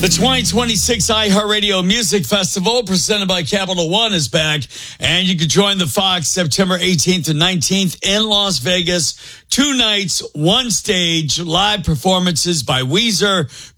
The 2026 iHeartRadio Music Festival, presented by Capital One, is back, and you can join the Fox September 18th and 19th in Las Vegas. 2 nights, 1 stage, live performances by Weezer,